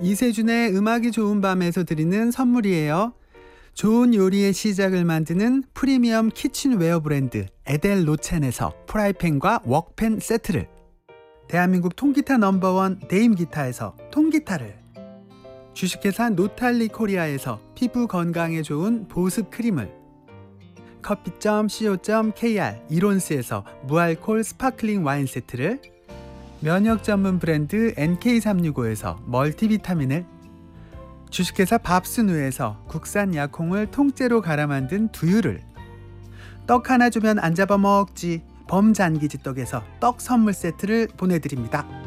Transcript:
이세준의 음악이 좋은 밤에서 드리는 선물이에요. 좋은 요리의 시작을 만드는 프리미엄 키친웨어 브랜드 에델 로첸에서 프라이팬과 웍팬 세트를, 대한민국 통기타 넘버원 네임기타에서 통기타를, 주식회사 노탈리 코리아에서 피부 건강에 좋은 보습 크림을, 커피.co.kr 이론스에서 무알콜 스파클링 와인 세트를, 면역 전문 브랜드 NK365에서 멀티비타민을, 주식회사 밥스누에서 국산 약콩을 통째로 갈아 만든 두유를, 떡 하나 주면 안 잡아먹지 범잔기지 떡에서 떡 선물 세트를 보내드립니다.